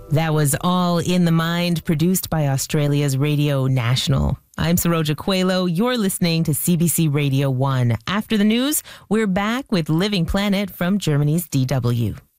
That was All in the Mind, produced by Australia's Radio National. I'm Saroja Coelho. You're listening to CBC Radio 1. After the news, we're back with Living Planet from Germany's DW.